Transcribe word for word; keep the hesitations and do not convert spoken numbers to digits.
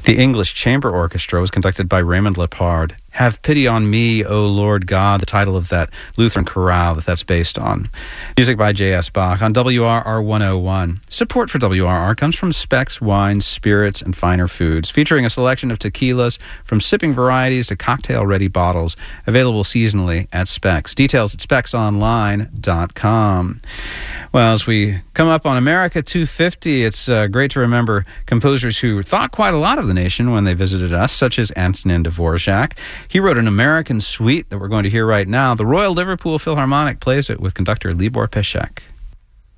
The English Chamber Orchestra was conducted by Raymond Lepard. Have Pity on Me, O Lord God, the title of that Lutheran chorale that that's based on. Music by J S. Bach on W R R one oh one. Support for W R R comes from Specs Wines, Spirits, and Finer Foods, featuring a selection of tequilas from sipping varieties to cocktail-ready bottles, available seasonally at Specs. Details at specs online dot com. Well, as we come up on America two fifty, it's uh, great to remember composers who thought quite a lot of the nation when they visited us, such as Antonin Dvorak. He wrote an American suite that we're going to hear right now. The Royal Liverpool Philharmonic plays it with conductor Libor Pesek.